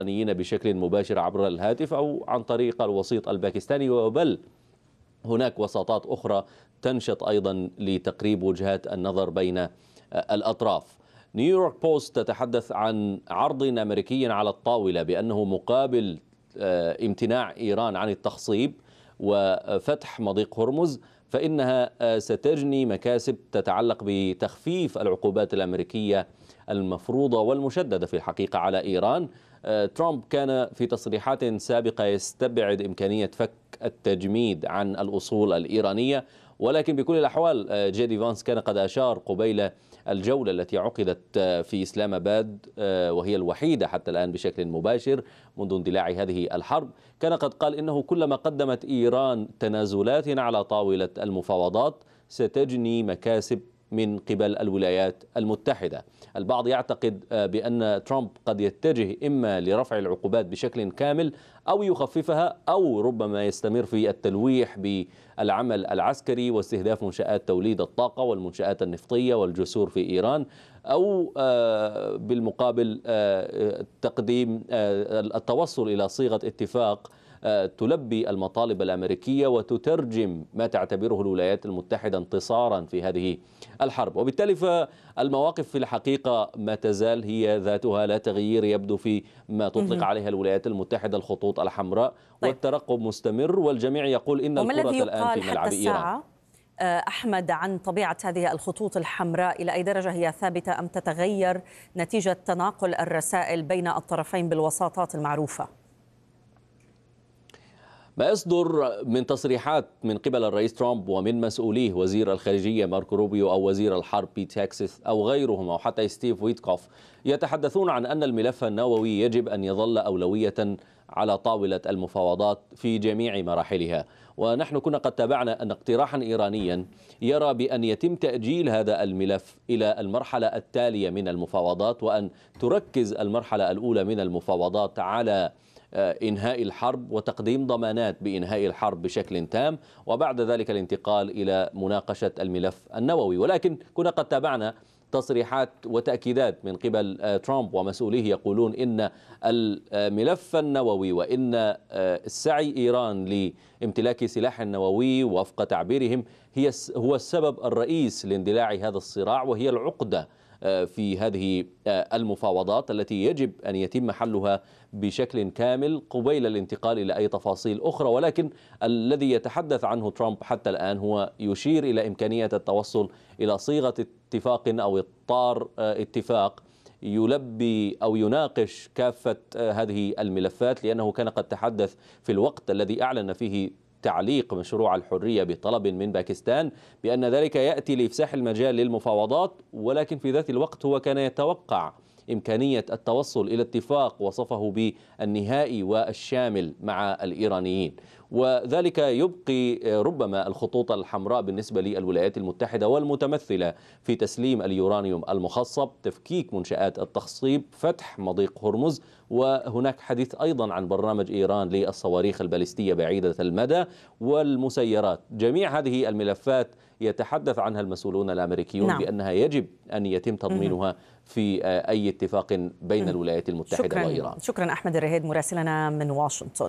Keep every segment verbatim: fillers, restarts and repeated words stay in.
بشكل مباشر عبر الهاتف أو عن طريق الوسيط الباكستاني، وبل هناك وساطات أخرى تنشط أيضا لتقريب وجهات النظر بين الأطراف. نيويورك بوست تتحدث عن عرض أمريكي على الطاولة بأنه مقابل امتناع إيران عن التخصيب وفتح مضيق هرمز فإنها ستجني مكاسب تتعلق بتخفيف العقوبات الأمريكية المفروضة والمشددة في الحقيقة على إيران. ترامب كان في تصريحات سابقة يستبعد إمكانية فك التجميد عن الأصول الإيرانية، ولكن بكل الأحوال جي دي فانس كان قد أشار قبيل الجولة التي عقدت في إسلام آباد، وهي الوحيدة حتى الآن بشكل مباشر منذ اندلاع هذه الحرب، كان قد قال إنه كلما قدمت إيران تنازلات على طاولة المفاوضات ستجني مكاسب من قبل الولايات المتحدة. البعض يعتقد بأن ترامب قد يتجه إما لرفع العقوبات بشكل كامل أو يخففها، أو ربما يستمر في التلويح بالعمل العسكري واستهداف منشآت توليد الطاقة والمنشآت النفطية والجسور في إيران، أو بالمقابل تقديم التوصل إلى صيغة اتفاق تلبي المطالب الأمريكية وتترجم ما تعتبره الولايات المتحدة انتصارا في هذه الحرب. وبالتالي فالمواقف في الحقيقة ما تزال هي ذاتها، لا تغيير يبدو في ما تطلق عليها الولايات المتحدة الخطوط الحمراء. طيب. والترقب مستمر، والجميع يقول إن الكرة الآن في ملعب إيران. أحمد، عن طبيعة هذه الخطوط الحمراء، إلى أي درجة هي ثابتة أم تتغير نتيجة تناقل الرسائل بين الطرفين بالوساطات المعروفة؟ ما يصدر من تصريحات من قبل الرئيس ترامب ومن مسؤوليه، وزير الخارجية ماركو روبيو أو وزير الحرب بيت هيكسث أو غيرهم أو حتى ستيف ويتكوف، يتحدثون عن أن الملف النووي يجب أن يظل أولوية على طاولة المفاوضات في جميع مراحلها. ونحن كنا قد تابعنا أن اقتراحا إيرانيا يرى بأن يتم تأجيل هذا الملف إلى المرحلة التالية من المفاوضات، وأن تركز المرحلة الأولى من المفاوضات على إنهاء الحرب وتقديم ضمانات بإنهاء الحرب بشكل تام، وبعد ذلك الانتقال إلى مناقشة الملف النووي. ولكن كنا قد تابعنا تصريحات وتأكيدات من قبل ترامب ومسؤوليه يقولون إن الملف النووي وإن السعي إيران لامتلاك سلاح نووي وفق تعبيرهم هي هو السبب الرئيس لاندلاع هذا الصراع، وهي العقدة في هذه المفاوضات التي يجب أن يتم حلها بشكل كامل قبيل الانتقال إلى أي تفاصيل أخرى. ولكن الذي يتحدث عنه ترامب حتى الآن هو يشير إلى إمكانية التوصل إلى صيغة اتفاق أو إطار اتفاق يلبي أو يناقش كافة هذه الملفات، لأنه كان قد تحدث في الوقت الذي أعلن فيه تعليق مشروع الحرية بطلب من باكستان بأن ذلك يأتي لإفساح المجال للمفاوضات، ولكن في ذات الوقت هو كان يتوقع إمكانية التوصل إلى اتفاق وصفه بالنهائي والشامل مع الإيرانيين، وذلك يبقي ربما الخطوط الحمراء بالنسبة للولايات المتحدة والمتمثلة في تسليم اليورانيوم المخصب، تفكيك منشآت التخصيب، فتح مضيق هرمز، وهناك حديث أيضا عن برنامج إيران للصواريخ البالستية بعيدة المدى والمسيرات. جميع هذه الملفات يتحدث عنها المسؤولون الأمريكيون نعم. بأنها يجب أن يتم تضمينها في أي اتفاق بين الولايات المتحدة شكراً. وإيران. شكرا أحمد الرهيد مراسلنا من واشنطن.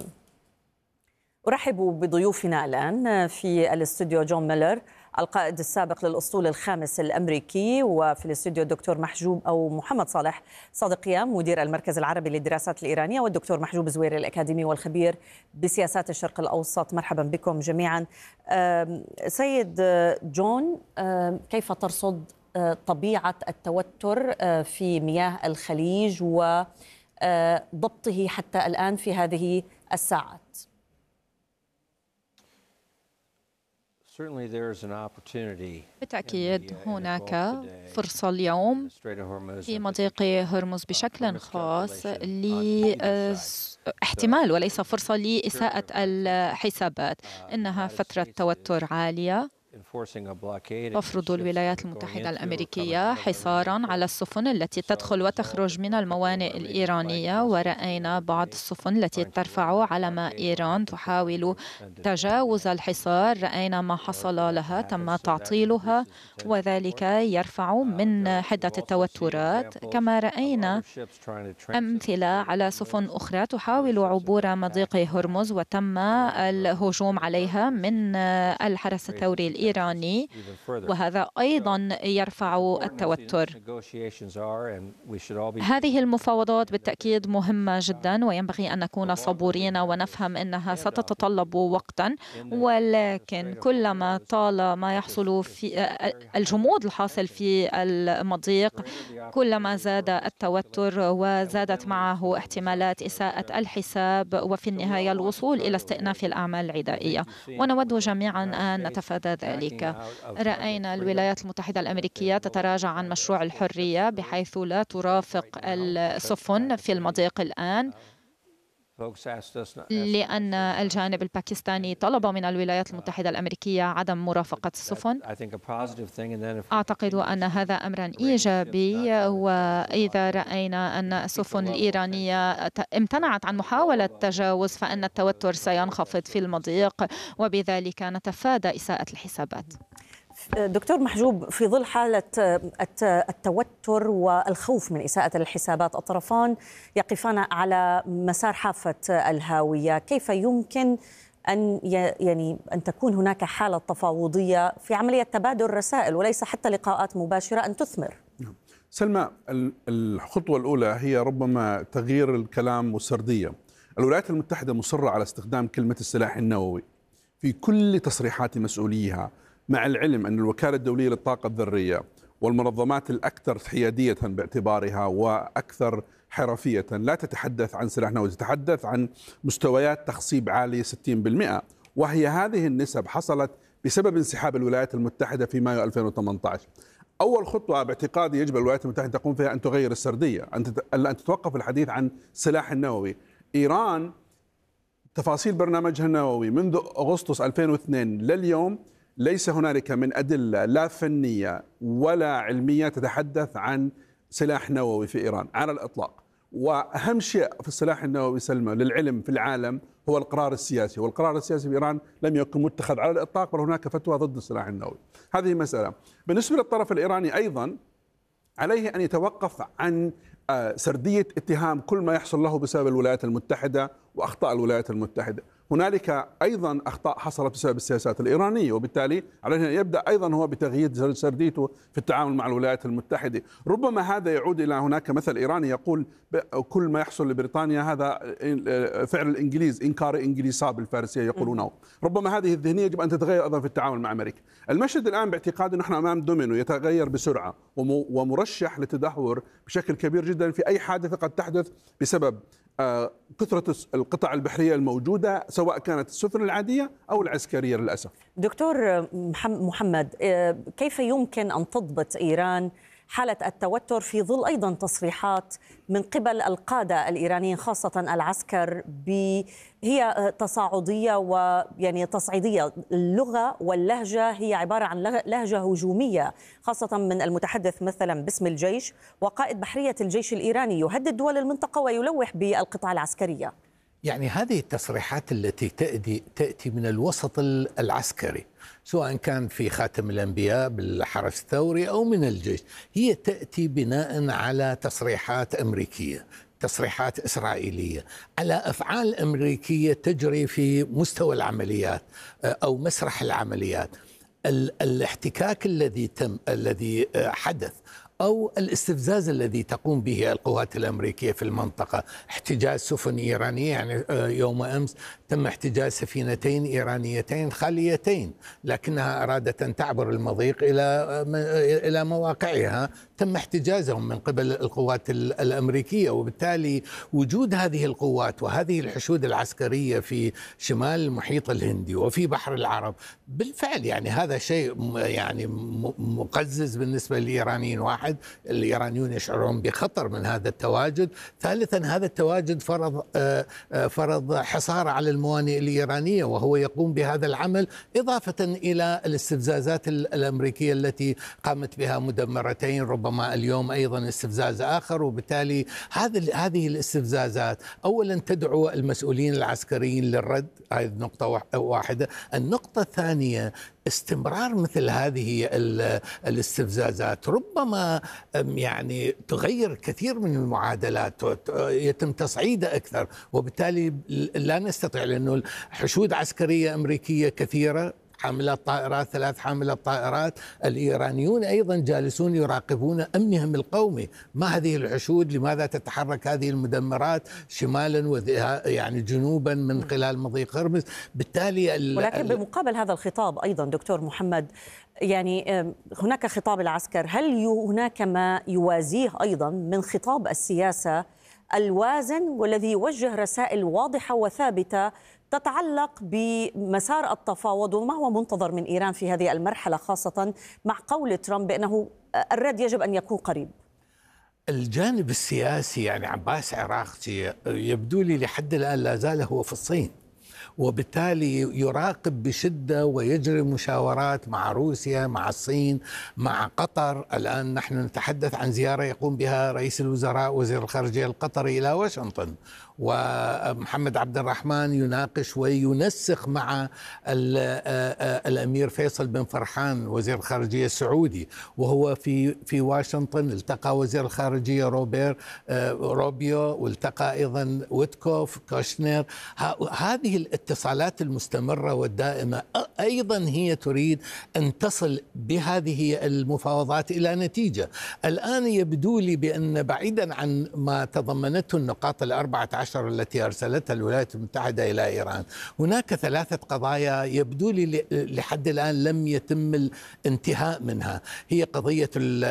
أرحب بضيوفنا الآن في الاستوديو جون ميلر القائد السابق للأسطول الخامس الأمريكي، وفي الاستوديو الدكتور محجوب أو محمد صالح صادقيان مدير المركز العربي للدراسات الإيرانية، والدكتور محجوب زوير الأكاديمي والخبير بسياسات الشرق الأوسط. مرحبا بكم جميعا. سيد جون، كيف ترصد طبيعة التوتر في مياه الخليج وضبطه حتى الآن في هذه الساعات؟ بالتأكيد هناك فرصة اليوم في مضيق هرمز بشكل خاص لاحتمال وليس فرصة لإساءة الحسابات. إنها فترة توتر عالية تفرض الولايات المتحدة الأمريكية حصاراً على السفن التي تدخل وتخرج من الموانئ الإيرانية، ورأينا بعض السفن التي ترفع علم إيران تحاول تجاوز الحصار. رأينا ما حصل لها، تم تعطيلها، وذلك يرفع من حدة التوترات. كما رأينا أمثلة على سفن أخرى تحاول عبور مضيق هرمز وتم الهجوم عليها من الحرس الثوري الإيراني، وهذا أيضا يرفع التوتر. هذه المفاوضات بالتأكيد مهمة جدا، وينبغي أن نكون صبورين ونفهم أنها ستتطلب وقتا، ولكن كلما طال ما يحصل في الجمود الحاصل في المضيق كلما زاد التوتر وزادت معه احتمالات إساءة الحساب، وفي النهاية الوصول إلى استئناف الأعمال العدائية، ونود جميعا أن نتفادى ذلك. رأينا الولايات المتحدة الأمريكية تتراجع عن مشروع الحرية بحيث لا ترافق السفن في المضيق الآن، لأن الجانب الباكستاني طلب من الولايات المتحدة الأمريكية عدم مرافقة السفن. أعتقد أن هذا أمر إيجابي، وإذا رأينا أن السفن الإيرانية امتنعت عن محاولة التجاوز فإن التوتر سينخفض في المضيق، وبذلك نتفادى إساءة الحسابات. دكتور محجوب، في ظل حالة التوتر والخوف من إساءة الحسابات، الطرفان يقفان على مسار حافة الهاوية، كيف يمكن أن يعني أن تكون هناك حالة تفاوضية في عملية تبادل رسائل وليس حتى لقاءات مباشرة أن تثمر؟ سلمى، الخطوة الأولى هي ربما تغيير الكلام والسردية. الولايات المتحدة مصرة على استخدام كلمة السلاح النووي في كل تصريحات مسؤوليها، مع العلم أن الوكالة الدولية للطاقة الذرية والمنظمات الأكثر حيادية باعتبارها وأكثر حرفية لا تتحدث عن سلاح نووي، تتحدث عن مستويات تخصيب عالية ستين بالمئة، وهي هذه النسب حصلت بسبب انسحاب الولايات المتحدة في مايو ألفين وثمانية عشر. أول خطوة باعتقادي يجب الولايات المتحدة تقوم فيها أن تغير السردية، أن تتوقف الحديث عن السلاح النووي. إيران تفاصيل برنامجها النووي منذ أغسطس ألفين واثنين لليوم ليس هنالك من أدلة لا فنية ولا علمية تتحدث عن سلاح نووي في إيران على الإطلاق. وأهم شيء في السلاح النووي سلمى للعلم في العالم هو القرار السياسي، والقرار السياسي في إيران لم يكن متخذ على الإطلاق، بل هناك فتوى ضد السلاح النووي. هذه مسألة. بالنسبة للطرف الإيراني أيضا عليه أن يتوقف عن سردية اتهام كل ما يحصل له بسبب الولايات المتحدة وأخطاء الولايات المتحدة. هنالك أيضا أخطاء حصلت بسبب السياسات الإيرانية، وبالتالي عليه أن يبدأ أيضا هو بتغيير سرديته في التعامل مع الولايات المتحدة. ربما هذا يعود إلى هناك مثل إيراني يقول كل ما يحصل لبريطانيا هذا فعل الإنجليز، إنكار إنجليسا بالفارسية يقولونه. ربما هذه الذهنية يجب أن تتغير أيضا في التعامل مع أمريكا. المشهد الآن باعتقادي نحن أمام دومينو يتغير بسرعة ومرشح للتدهور بشكل كبير جدا في أي حادثة قد تحدث بسبب كثرة القطع البحرية الموجودة، سواء كانت السفن العادية أو العسكرية للأسف. دكتور محمد، كيف يمكن أن تضبط إيران حالة التوتر في ظل أيضا تصريحات من قبل القادة الإيرانيين خاصة العسكر هي تصاعدية ويعني تصعيدية؟ اللغة واللهجة هي عبارة عن لهجة هجومية، خاصة من المتحدث مثلا باسم الجيش وقائد بحرية الجيش الإيراني يهدد دول المنطقة ويلوح بالقطاع العسكرية. يعني هذه التصريحات التي تأتي تأتي من الوسط العسكري، سواء كان في خاتم الأنبياء بالحرس الثوري أو من الجيش، هي تأتي بناء على تصريحات أمريكية، تصريحات إسرائيلية، على أفعال أمريكية تجري في مستوى العمليات أو مسرح العمليات. الاحتكاك الذي تم الذي حدث أو الاستفزاز الذي تقوم به القوات الأمريكية في المنطقة، احتجاز سفن إيرانية، يعني يوم أمس تم احتجاز سفينتين إيرانيتين خاليتين لكنها أرادت أن تعبر المضيق إلى إلى مواقعها، تم احتجازهم من قبل القوات الأمريكية. وبالتالي وجود هذه القوات وهذه الحشود العسكرية في شمال المحيط الهندي وفي بحر العرب بالفعل يعني هذا شيء يعني مقزز بالنسبة للإيرانيين. واحد المتحد. الإيرانيون يشعرون بخطر من هذا التواجد. ثالثا هذا التواجد فرض فرض حصار على الموانئ الإيرانية، وهو يقوم بهذا العمل إضافة إلى الاستفزازات الأمريكية التي قامت بها مدمرتين، ربما اليوم أيضا استفزاز آخر. وبالتالي هذه هذه الاستفزازات أولا تدعو المسؤولين العسكريين للرد، هذه نقطة واحدة. النقطة الثانية استمرار مثل هذه الاستفزازات ربما يعني تغير كثير من المعادلات، يتم تصعيدها أكثر، وبالتالي لا نستطيع، لأنه حشود عسكرية أمريكية كثيرة، حاملات طائرات، ثلاث حاملات طائرات. الإيرانيون أيضا جالسون يراقبون أمنهم القومي، ما هذه الحشود، لماذا تتحرك هذه المدمرات شمالا يعني جنوبا من خلال مضيق هرمز. بالتالي ولكن بمقابل هذا الخطاب أيضا دكتور محمد، يعني هناك خطاب العسكر، هل هناك ما يوازيه أيضا من خطاب السياسة الوازن والذي يوجه رسائل واضحة وثابتة تتعلق بمسار التفاوض وما هو منتظر من إيران في هذه المرحلة، خاصة مع قول ترامب بأنه الرد يجب أن يكون قريب؟ الجانب السياسي يعني عباس عراقجي يبدو لي لحد الآن لا زال هو في الصين، وبالتالي يراقب بشدة ويجري مشاورات مع روسيا، مع الصين، مع قطر. الآن نحن نتحدث عن زيارة يقوم بها رئيس الوزراء وزير الخارجية القطري إلى واشنطن، ومحمد عبد الرحمن يناقش وينسق مع الأمير فيصل بن فرحان وزير الخارجية السعودي، وهو في في واشنطن التقى وزير الخارجية روبير روبيو، والتقى أيضا ويتكوف كوشنر. هذه الاتصالات المستمرة والدائمة أيضا هي تريد أن تصل بهذه المفاوضات إلى نتيجة. الآن يبدو لي بأن بعيدا عن ما تضمنته النقاط الأربعة عشر التي أرسلتها الولايات المتحدة إلى إيران، هناك ثلاثة قضايا يبدو لي لحد الآن لم يتم الانتهاء منها. هي قضية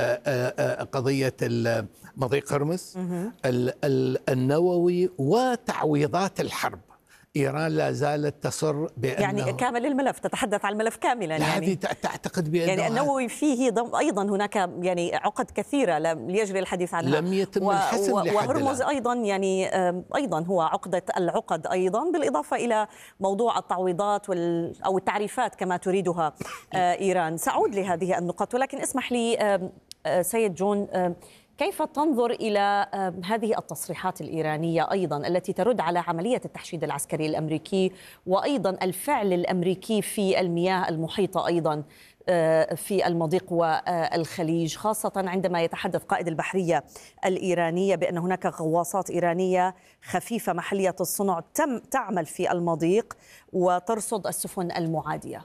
قضية مضيق هرمز، النووي، وتعويضات الحرب. إيران لا زالت تصر بأنه يعني كامل الملف، تتحدث عن الملف كاملا. يعني تعتقد بأنه يعني النووي فيه أيضا هناك يعني عقد كثيرة لم يجري الحديث عنها، لم يتم و... الحسم لحد وهرمز أيضا يعني أيضا هو عقدة العقد أيضا، بالإضافة إلى موضوع التعويضات وال... أو التعريفات كما تريدها إيران. سأعود لهذه النقاط، ولكن اسمح لي سيد جون، كيف تنظر إلى هذه التصريحات الإيرانية أيضا التي ترد على عملية التحشيد العسكري الأمريكي، وأيضا الفعل الأمريكي في المياه المحيطة أيضا في المضيق والخليج، خاصة عندما يتحدث قائد البحرية الإيرانية بأن هناك غواصات إيرانية خفيفة محلية الصنع تم تعمل في المضيق وترصد السفن المعادية؟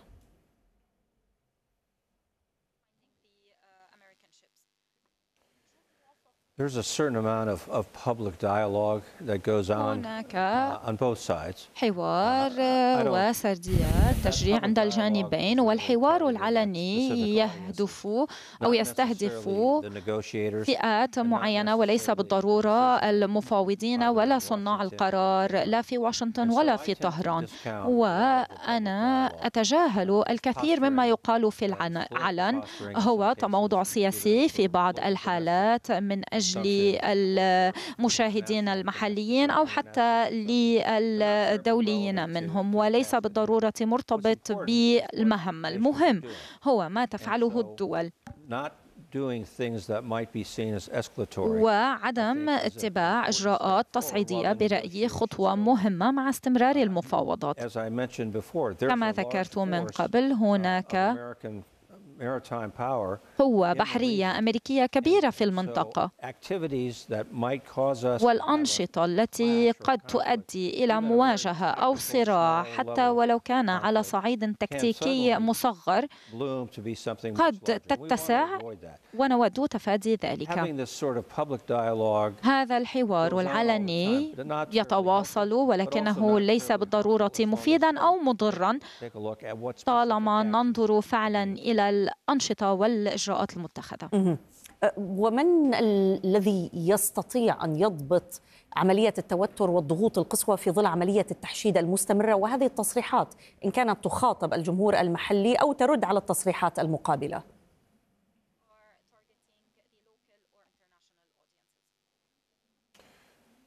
There's a certain amount of, of public dialogue that goes on uh, on both sides. حوار وسرديات تجري عند الجانبين، والحوار العلني يهدف أو يستهدف فئات معينة وليس بالضرورة المفاوضين ولا صناع القرار، لا في واشنطن ولا في طهران. وأنا أتجاهل الكثير مما يقال في العلن هو تموضع سياسي في بعض الحالات من أجل للمشاهدين المحليين أو حتى للدوليين منهم، وليس بالضرورة مرتبط بالمهمة. المهم هو ما تفعله الدول وعدم اتباع إجراءات تصعيدية برأيي خطوة مهمة مع استمرار المفاوضات. كما ذكرت من قبل، هناك قوة بحرية أمريكية كبيرة في المنطقة، والأنشطة التي قد تؤدي إلى مواجهة أو صراع حتى ولو كان على صعيد تكتيكي مصغر قد تتسع، ونود تفادي ذلك. هذا الحوار العلني يتواصل، ولكنه ليس بالضرورة مفيدا أو مضرا طالما ننظر فعلا إلى الأنشطة والإجراءات المتخذة. ومن الذي يستطيع أن يضبط عملية التوتر والضغوط القصوى في ظل عملية التحشيد المستمرة وهذه التصريحات، إن كانت تخاطب الجمهور المحلي أو ترد على التصريحات المقابلة؟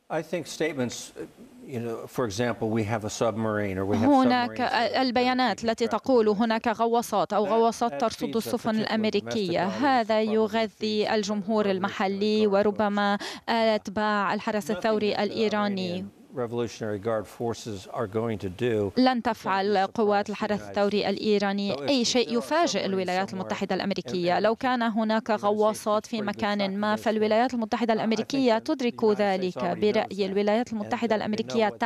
I think statements, you know, for example, we have a submarine or we have هناك البيانات التي تقول هناك غواصات أو غواصات ترصد السفن الأمريكية، هذا يغذي الجمهور المحلي وربما أتباع الحرس الثوري الإيراني. لن تفعل قوات الحرس الثوري الإيراني أي شيء يفاجئ الولايات المتحدة الأمريكية. لو كان هناك غواصات في مكان ما فالولايات المتحدة الأمريكية تدرك ذلك. برأيي الولايات المتحدة الأمريكية